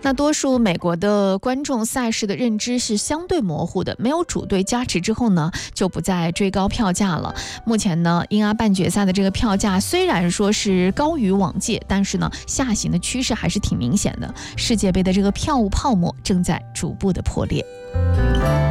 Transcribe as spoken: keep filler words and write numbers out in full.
那多数美国的观众赛事的认知是相对模糊的，没有主队加持之后呢，就不再追高票价了。目前呢，英阿半决赛的这个票价虽然说是高于往届，但是呢，下行的趋势还是挺明显的。世界杯的这个票务泡沫正在逐步的破裂。